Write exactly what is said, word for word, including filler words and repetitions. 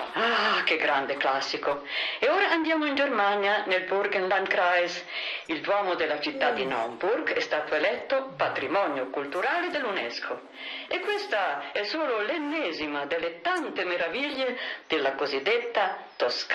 Ah, che grande classico. E ora andiamo in Germania, nel Burgenlandkreis. Il Duomo della città di Naumburg è stato eletto patrimonio culturale dell'UNESCO. E questa è solo l'ennesima delle tante meraviglie della cosiddetta Toscana.